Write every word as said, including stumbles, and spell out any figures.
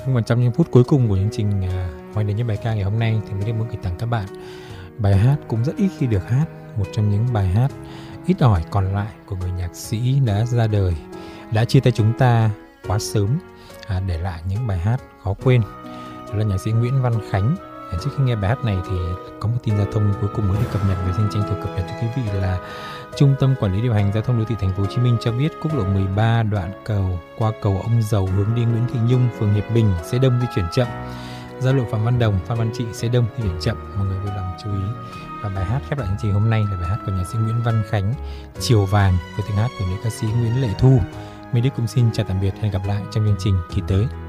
Còn trong những phút cuối cùng của chương trình à, Hoành đến những bài ca ngày hôm nay thì mới được muốn gửi tặng các bạn bài hát cũng rất ít khi được hát, một trong những bài hát ít ỏi còn lại của người nhạc sĩ đã ra đời, đã chia tay chúng ta quá sớm, à, để lại những bài hát khó quên. Đó là nhạc sĩ Nguyễn Văn Khánh. À, trước khi nghe bài hát này thì có một tin giao thông cuối cùng mới được cập nhật, về xin tranh thủ cập nhật cho quý vị là Trung tâm Quản lý điều hành giao thông đô thị Thành phố Hồ Chí Minh cho biết quốc lộ mười ba đoạn cầu qua cầu Ông Dầu hướng đi Nguyễn Thị Nhung, phường Hiệp Bình sẽ đông di chuyển chậm. Giao lộ Phạm Văn Đồng, Phan Văn Trị sẽ đông di chuyển chậm, mọi người vui lòng chú ý. Và bài hát khép lại chương trình hôm nay là bài hát của nhạc sĩ Nguyễn Văn Khánh, Chiều Vàng, với tiếng hát của nữ ca sĩ Nguyễn Lệ Thu. Mình Đức cũng xin chào tạm biệt, hẹn gặp lại trong chương trình kỳ tới.